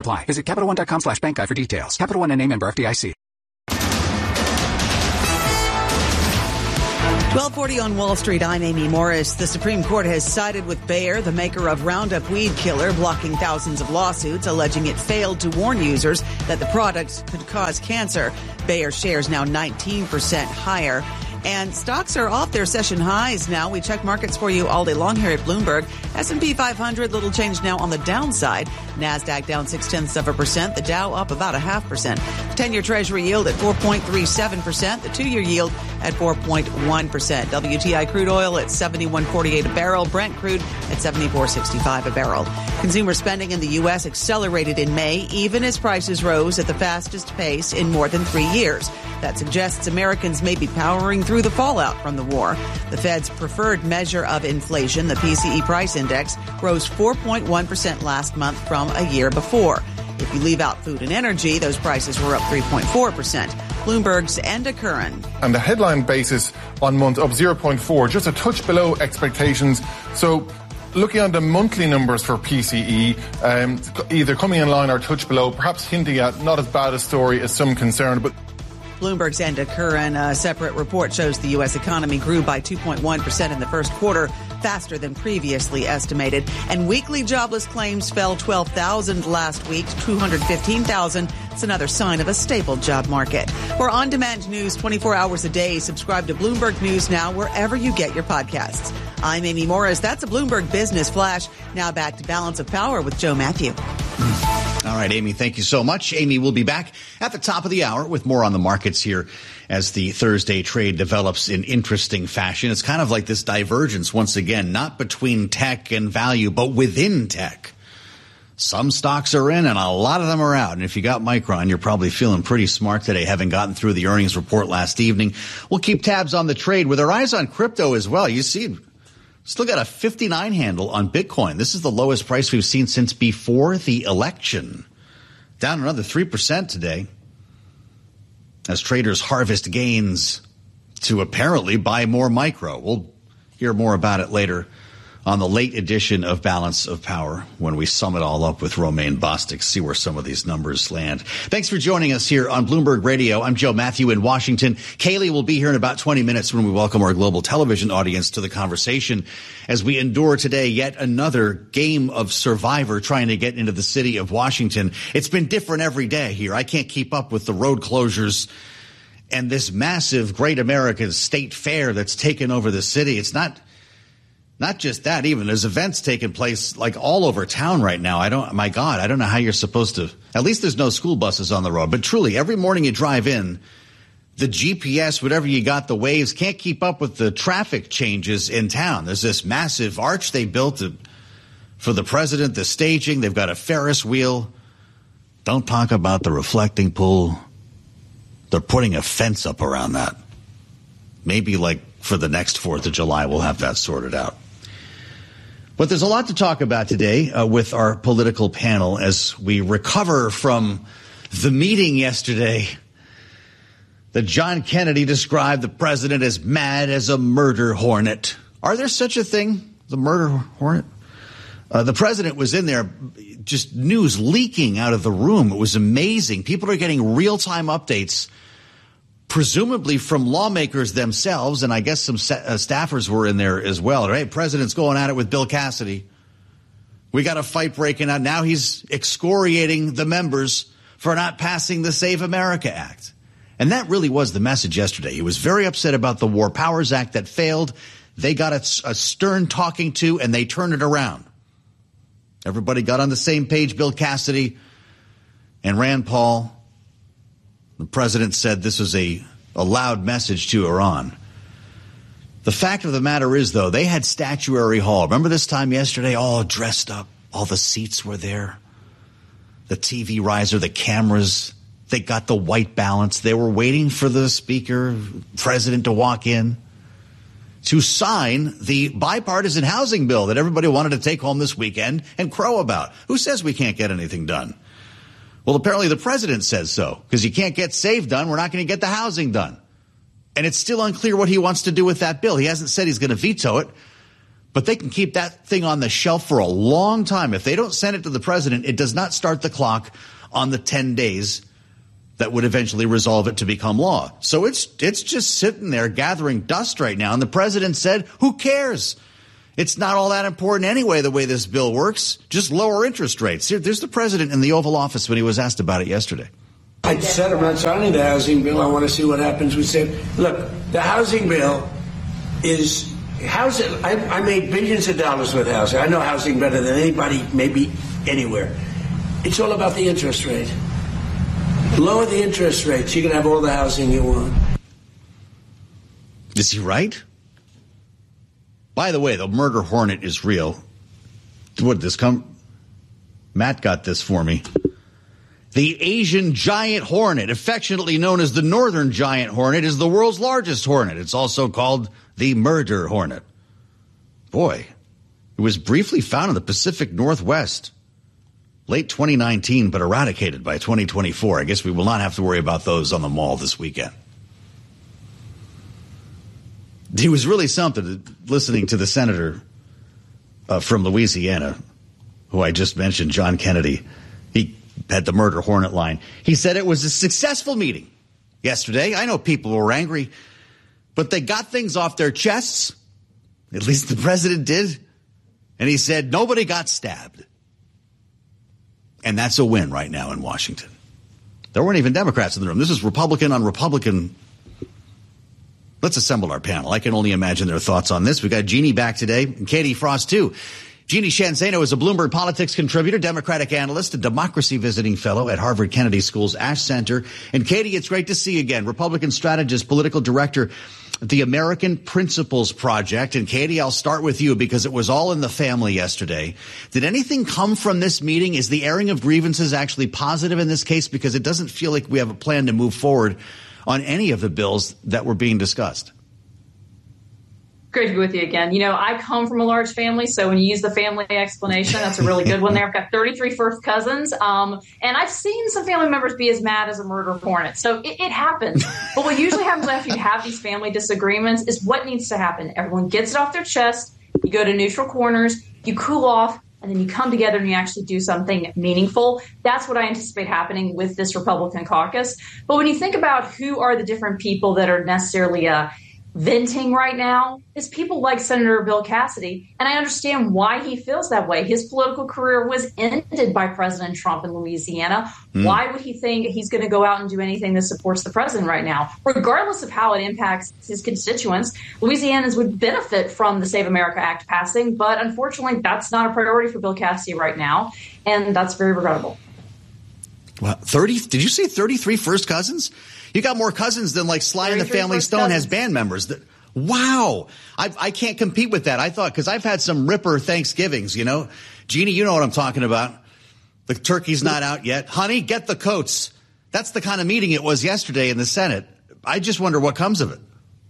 Apply. Visit CapitalOne.com/bank guide for details. Capital One, N.A., member FDIC. 1240 on Wall Street. I'm Amy Morris. The Supreme Court has sided with Bayer, the maker of Roundup weed killer, blocking thousands of lawsuits alleging it failed to warn users that the product could cause cancer. Bayer shares now 19% higher. And stocks are off their session highs now. We check markets for you all day long here at Bloomberg. S&P 500, little change now on the downside. NASDAQ down 0.6%. The Dow up about 0.5%. 10-year Treasury yield at 4.37%. The 2-year yield at 4.1%. WTI crude oil at $71.48 a barrel. Brent crude at $74.65 a barrel. Consumer spending in the U.S. accelerated in May, even as prices rose at the fastest pace in more than 3 years. That suggests Americans may be powering through the fallout from the war. The Fed's preferred measure of inflation, the PCE price index, rose 4.1% last month from a year before. If you leave out food and energy, those prices were up 3.4%. Bloomberg's Enda Curran. And the headline basis on month up 0.4, just a touch below expectations. So looking at the monthly numbers for PCE, either coming in line or a touch below, perhaps hinting at not as bad a story as some concerned, but Bloomberg's Enda Curran. A separate report shows the U.S. economy grew by 2.1% in the first quarter, faster than previously estimated. And weekly jobless claims fell 12,000 last week to 215,000. It's another sign of a stable job market. For on-demand news 24 hours a day, subscribe to Bloomberg News Now wherever you get your podcasts. I'm Amy Morris. That's a Bloomberg Business Flash. Now back to Balance of Power with Joe Matthew. All right, Amy, thank you so much. Amy will be back at the top of the hour with more on the markets here as the Thursday trade develops in interesting fashion. It's kind of like this divergence once again, not between tech and value, but within tech. Some stocks are in and a lot of them are out. And if you got Micron, you're probably feeling pretty smart today, having gotten through the earnings report last evening. We'll keep tabs on the trade with our eyes on crypto as well. You see, still got a 59 handle on Bitcoin. This is the lowest price we've seen since before the election. Down another 3% today as traders harvest gains to apparently buy more micro. We'll hear more about it later on the late edition of Balance of Power when we sum it all up with Romaine Bostick, see where some of these numbers land. Thanks for joining us here on Bloomberg Radio. I'm Joe Matthew in Washington. Kaylee will be here in about 20 minutes when we welcome our global television audience to the conversation as we endure today yet another game of Survivor trying to get into the city of Washington. It's been different every day here. I can't keep up with the road closures and this massive Great American State Fair that's taken over the city. It's not just that, even there's events taking place like all over town right now. I don't know how you're supposed to, at least there's no school buses on the road, but truly every morning you drive in, the GPS, whatever you got, the waves can't keep up with the traffic changes in town. There's this massive arch they built for the president, the staging. They've got a Ferris wheel. Don't talk about the reflecting pool. They're putting a fence up around that. Maybe like for the next 4th of July, we'll have that sorted out. But there's a lot to talk about today with our political panel as we recover from the meeting yesterday that John Kennedy described the president as mad as a murder hornet. Are there such a thing, the murder hornet? The president was in there, just news leaking out of the room. It was amazing. People are getting real-time updates, presumably from lawmakers themselves, and I guess some staffers were in there as well. Right? President's going at it with Bill Cassidy. We got a fight breaking out. Now he's excoriating the members for not passing the Save America Act. And that really was the message yesterday. He was very upset about the War Powers Act that failed. They got a stern talking to, and they turned it around. Everybody got on the same page, Bill Cassidy and Rand Paul. The president said this was a loud message to Iran. The fact of the matter is, though, they had Statuary Hall. Remember this time yesterday, all dressed up. All the seats were there. The TV riser, the cameras. They got the white balance. They were waiting for the speaker, president, to walk in to sign the bipartisan housing bill that everybody wanted to take home this weekend and crow about. Who says we can't get anything done? Well, apparently the president says so, because you can't get SAVE done. We're not going to get the housing done. And it's still unclear what he wants to do with that bill. He hasn't said he's going to veto it, But they can keep that thing on the shelf for a long time. If they don't send it to the president, it does not start the clock on the 10 days that would eventually resolve it to become law. So it's just sitting there gathering dust right now. And the president said, who cares? It's not all that important anyway, the way this bill works. Just lower interest rates. There's the president in the Oval Office when he was asked about it yesterday. I said I'm not signing the housing bill. I want to see what happens. We said, look, the housing bill is housing. I made billions of dollars with housing. I know housing better than anybody, maybe anywhere. It's all about the interest rate. Lower the interest rates. You can have all the housing you want. Is he right? By the way, the murder hornet is real. What did this come? Matt got this for me. The Asian giant hornet, affectionately known as the northern giant hornet, is the world's largest hornet. It's also called the murder hornet. Boy, it was briefly found in the Pacific Northwest. Late 2019, but eradicated by 2024. I guess we will not have to worry about those on the mall this weekend. He was really something, listening to the senator from Louisiana, who I just mentioned, John Kennedy. He had the murder hornet line. He said it was a successful meeting yesterday. I know people were angry, but they got things off their chests. At least the president did. And he said nobody got stabbed. And that's a win right now in Washington. There weren't even Democrats in the room. This is Republican on Republican. Let's assemble our panel. I can only imagine their thoughts on this. We got Jeannie back today, and Katie Frost, too. Jeannie Sheehan Zaino is a Bloomberg Politics contributor, Democratic analyst, a democracy visiting fellow at Harvard Kennedy School's Ash Center. And Katie, it's great to see you again. Republican strategist, political director at the American Principles Project. And Katie, I'll start with you because it was all in the family yesterday. Did anything come from this meeting? Is the airing of grievances actually positive in this case? Because it doesn't feel like we have a plan to move forward on any of the bills that were being discussed. Great to be with you again. You know, I come from a large family, so when you use the family explanation, that's a really good one there. I've got 33 first cousins, and I've seen some family members be as mad as a murder hornet. So it happens. But what usually happens after you have these family disagreements is what needs to happen. Everyone gets it off their chest. You go to neutral corners, you cool off, and then you come together and you actually do something meaningful. That's what I anticipate happening with this Republican caucus. But when you think about who are the different people that are necessarily venting right now, is people like Senator Bill Cassidy. And I understand why he feels that way. His political career was ended by President Trump in Louisiana. Why would he think he's going to go out and do anything that supports the president right now? Regardless of how it impacts his constituents, Louisianans would benefit from the Save America Act passing. But unfortunately, that's not a priority for Bill Cassidy right now. And that's very regrettable. Well, 30? Did you say 33 first cousins? You got more cousins than like Sly and the Family Stone has band members. Wow. I can't compete with that. I thought, because I've had some ripper Thanksgivings, you know. Jeannie, you know what I'm talking about. The turkey's not out yet. Honey, get the coats. That's the kind of meeting it was yesterday in the Senate. I just wonder what comes of it.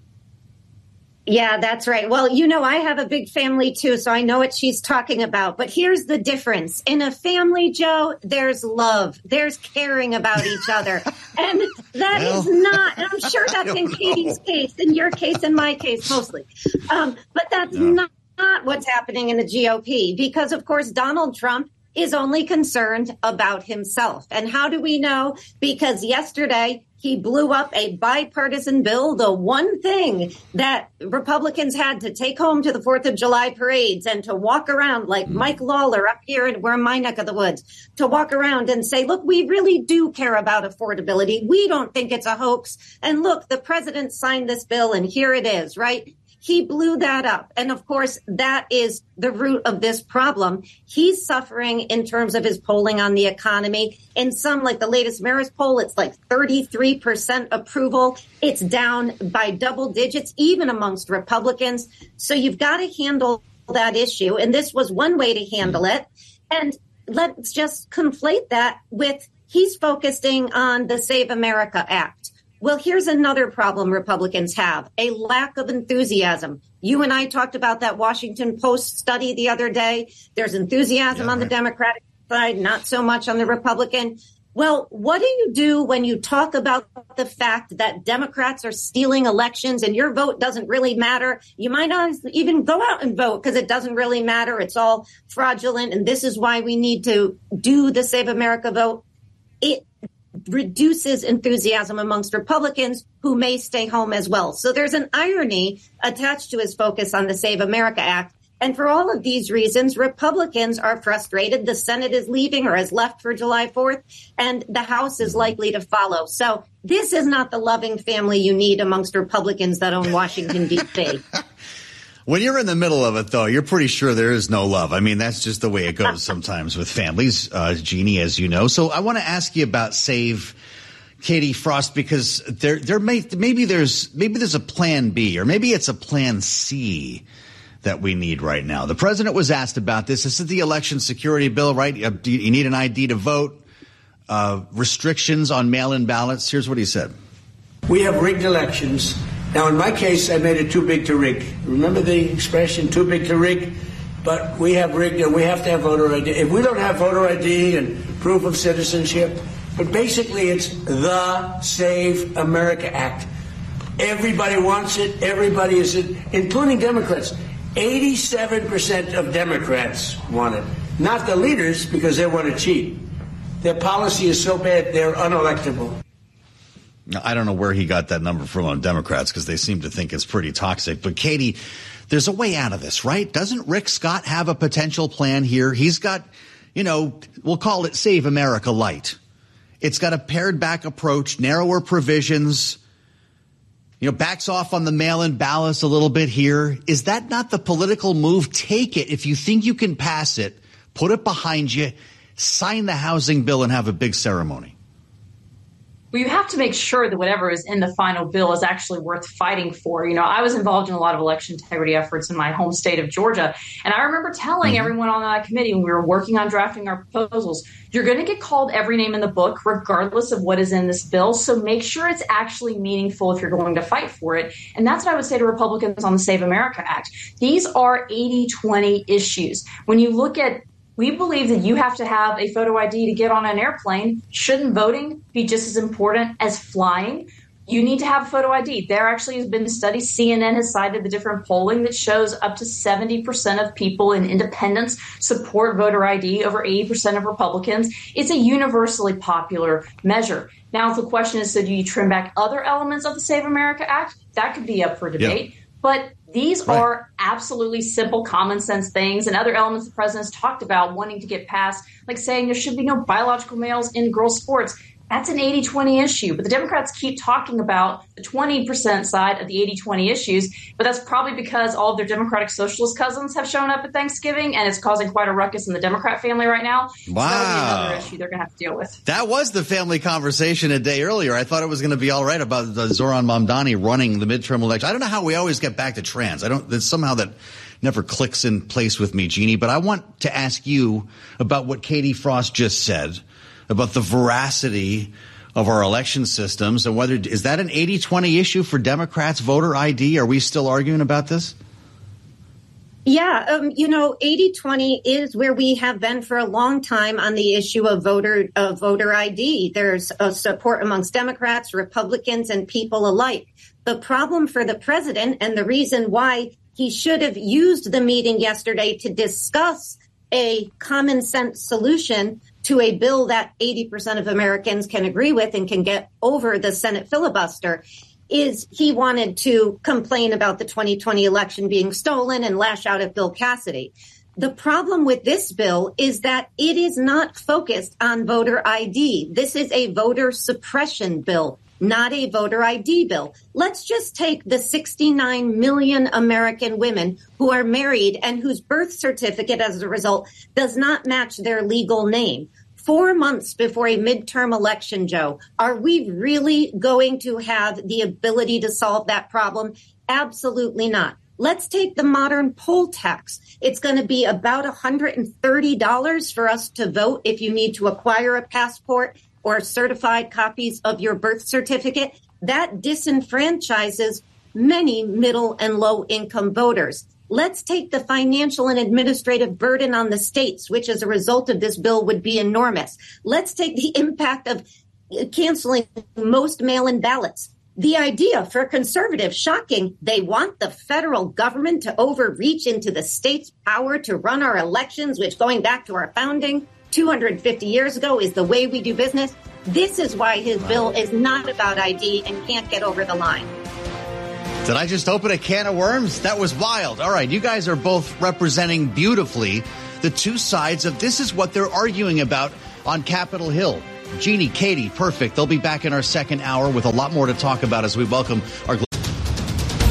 Yeah, that's right. Well, you know, I have a big family, too, so I know what she's talking about. But here's the difference. In a family, Joe, there's love. There's caring about each other. And that is not, and I'm sure that's in Katie's case, in your case, in my case, mostly. But that's not what's happening in the GOP, because, of course, Donald Trump is only concerned about himself. And how do we know? Because yesterday he blew up a bipartisan bill, the one thing that Republicans had to take home to the 4th of July parades and to walk around like Mike Lawler up here and we're in my neck of the woods, to walk around and say, look, we really do care about affordability. We don't think it's a hoax. And look, the president signed this bill and here it is, right? He blew that up. And of course, that is the root of this problem. He's suffering in terms of his polling on the economy. In some, like the latest Marist poll, it's like 33% approval. It's down by double digits, even amongst Republicans. So you've got to handle that issue. And this was one way to handle it. And let's just conflate that with he's focusing on the Save America Act. Well, here's another problem Republicans have, a lack of enthusiasm. You and I talked about that Washington Post study the other day. There's enthusiasm on the Democratic side, not so much on the Republican. Well, what do you do when you talk about the fact that Democrats are stealing elections and your vote doesn't really matter? You might not even go out and vote because it doesn't really matter. It's all fraudulent. And this is why we need to do the Save America vote. It reduces enthusiasm amongst Republicans who may stay home as well. So there's an irony attached to his focus on the Save America Act. And for all of these reasons, Republicans are frustrated. The Senate is leaving or has left for July 4th, and the House is likely to follow. So this is not the loving family you need amongst Republicans that own Washington, D.C. When you're in the middle of it, though, you're pretty sure there is no love. I mean, that's just the way it goes sometimes with families, Jeannie, as you know. So I want to ask you about Save Katie Frost, because maybe there's a plan B, or maybe it's a plan C that we need right now. The president was asked about this. This is the election security bill, right? You need an ID to vote, restrictions on mail-in ballots. Here's what he said. We have rigged elections. Now, in my case, I made it too big to rig. Remember the expression, too big to rig? But we have rigged, and we have to have voter ID. If we don't have voter ID and proof of citizenship, but basically it's the Save America Act. Everybody wants it. Everybody is it, including Democrats. 87% of Democrats want it. Not the leaders, because they want to cheat. Their policy is so bad, they're unelectable. I don't know where he got that number from on Democrats, because they seem to think it's pretty toxic. But, Katie, there's a way out of this, right? Doesn't Rick Scott have a potential plan here? He's got, we'll call it Save America Light. It's got a pared back approach, narrower provisions, backs off on the mail-in ballots a little bit here. Is that not the political move? Take it. If you think you can pass it, put it behind you, sign the housing bill, and have a big ceremony. Well, you have to make sure that whatever is in the final bill is actually worth fighting for. I was involved in a lot of election integrity efforts in my home state of Georgia. And I remember telling everyone on that committee when we were working on drafting our proposals, you're going to get called every name in the book, regardless of what is in this bill. So make sure it's actually meaningful if you're going to fight for it. And that's what I would say to Republicans on the Save America Act. These are 80-20 issues. When you look at we believe that you have to have a photo ID to get on an airplane. Shouldn't voting be just as important as flying? You need to have a photo ID. There actually has been studies. CNN has cited the different polling that shows up to 70% of people in independents support voter ID over 80% of Republicans. It's a universally popular measure. Now, the question is, so do you trim back other elements of the Save America Act? That could be up for debate. Yeah. But these are absolutely simple, common sense things, and other elements the president has talked about wanting to get passed, like saying there should be no biological males in girls' sports. That's an 80-20 issue. But the Democrats keep talking about the 20% side of the 80-20 issues. But that's probably because all of their Democratic Socialist cousins have shown up at Thanksgiving, and it's causing quite a ruckus in the Democrat family right now. Wow. So that'll be another issue they're going to have to deal with. That was the family conversation a day earlier. I thought it was going to be all right about Zohran Mamdani running the midterm election. I don't know how we always get back to trans. Somehow that never clicks in place with me, Jeannie. But I want to ask you about what Katie Frost just said about the veracity of our election systems, and is that an 80-20 issue for Democrats, voter ID? Are we still arguing about this? Yeah, 80-20 is where we have been for a long time on the issue of voter ID. There's a support amongst Democrats, Republicans, and people alike. The problem for the president, and the reason why he should have used the meeting yesterday to discuss a common sense solution to a bill that 80% of Americans can agree with and can get over the Senate filibuster, is he wanted to complain about the 2020 election being stolen and lash out at Bill Cassidy. The problem with this bill is that it is not focused on voter ID. This is a voter suppression bill, not a voter ID bill. Let's just take the 69 million American women who are married and whose birth certificate, as a result, does not match their legal name. 4 months before a midterm election, Joe, are we really going to have the ability to solve that problem? Absolutely not. Let's take the modern poll tax. It's going to be about $130 for us to vote if you need to acquire a passport or certified copies of your birth certificate. That disenfranchises many middle and low income voters. Let's take the financial and administrative burden on the states, which as a result of this bill would be enormous. Let's take the impact of canceling most mail-in ballots. The idea for conservatives, shocking, they want the federal government to overreach into the state's power to run our elections, which going back to our founding 250 years ago is the way we do business. This is why his bill is not about ID and can't get over the line. Did I just open a can of worms? That was wild. All right, you guys are both representing beautifully the two sides of this is what they're arguing about on Capitol Hill. Jeannie, Katie, perfect. They'll be back in our second hour with a lot more to talk about as we welcome our